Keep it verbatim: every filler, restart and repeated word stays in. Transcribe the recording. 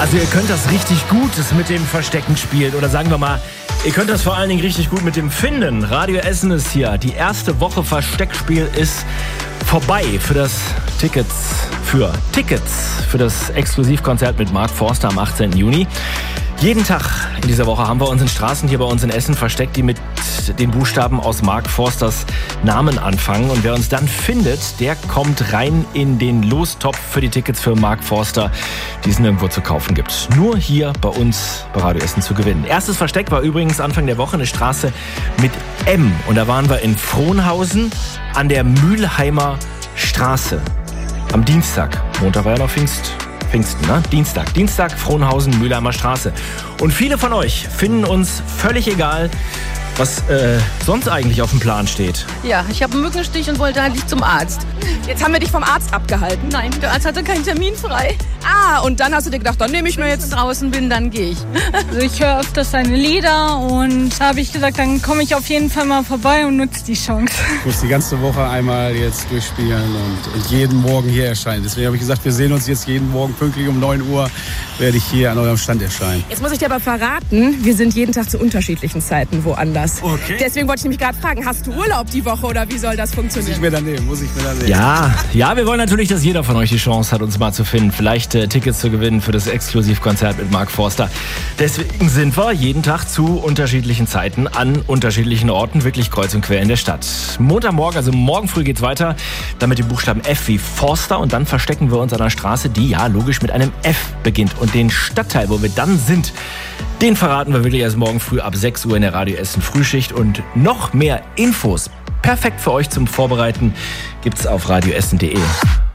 Also ihr könnt das richtig gut, das mit dem Verstecken spielen. Oder sagen wir mal, ihr könnt das vor allen Dingen richtig gut mit dem Finden. Radio Essen ist hier. Die erste Woche Versteckspiel ist vorbei für das Tickets für Tickets für das Exklusivkonzert mit Mark Forster am achtzehnten Juni. Jeden Tag in dieser Woche haben wir uns in Straßen hier bei uns in Essen versteckt, die mit den Buchstaben aus Mark Forsters Namen anfangen. Und wer uns dann findet, der kommt rein in den Lostopf für die Tickets für Mark Forster, die es nirgendwo zu kaufen gibt. Nur hier bei uns bei Radio Essen zu gewinnen. Erstes Versteck war übrigens Anfang der Woche eine Straße mit M. Und da waren wir in Frohnhausen an der Mülheimer Straße. Am Dienstag. Montag war ja noch Pfingst. Pfingsten, ne? Dienstag. Dienstag, Frohnhausen, Mülheimer Straße. Und viele von euch finden uns völlig egal, was äh, sonst eigentlich auf dem Plan steht. Ja, ich habe einen Mückenstich und wollte eigentlich zum Arzt. Jetzt haben wir dich vom Arzt abgehalten. Nein, der Arzt hatte keinen Termin frei. Ah, und dann hast du dir gedacht, dann nehme ich mir jetzt... Wenn ich draußen bin, dann gehe ich. Also ich höre öfters seine Lieder und da habe ich gesagt, dann komme ich auf jeden Fall mal vorbei und nutze die Chance. Ich muss die ganze Woche einmal jetzt durchspielen und, und jeden Morgen hier erscheinen. Deswegen habe ich gesagt, wir sehen uns jetzt jeden Morgen pünktlich um neun Uhr, werde ich hier an eurem Stand erscheinen. Jetzt muss ich dir aber verraten, wir sind jeden Tag zu unterschiedlichen Zeiten woanders. Okay. Deswegen wollte ich nämlich gerade fragen, hast du Urlaub die Woche oder wie soll das Muss funktionieren? ich mir dann nehmen, muss ich mir dann nehmen. Ja, ja, wir wollen natürlich, dass jeder von euch die Chance hat, uns mal zu finden. Vielleicht äh, Tickets zu gewinnen für das Exklusivkonzert mit Mark Forster. Deswegen sind wir jeden Tag zu unterschiedlichen Zeiten an unterschiedlichen Orten, wirklich kreuz und quer in der Stadt. Montagmorgen, also morgen früh geht's weiter, dann mit dem Buchstaben F wie Forster und dann verstecken wir uns an einer Straße, die ja logisch mit einem F beginnt. Und den Stadtteil, wo wir dann sind, den verraten wir wirklich erst morgen früh ab sechs Uhr in der Radio Essen Frühschicht. Und noch mehr Infos, perfekt für euch zum Vorbereiten, gibt's auf radioessen punkt de.